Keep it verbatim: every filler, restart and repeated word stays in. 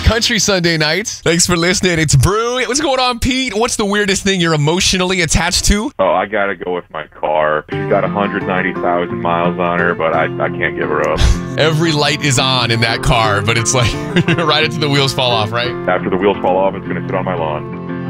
Country Sunday nights. Thanks for listening. It's Brew. What's going on, Pete? What's the weirdest thing you're emotionally attached to? Oh, I gotta go with my car. She's got one hundred ninety thousand miles on her, but I, I can't give her up. Every light is on in that car, but it's like right until the wheels fall off, right? After the wheels fall off, it's gonna sit on my lawn.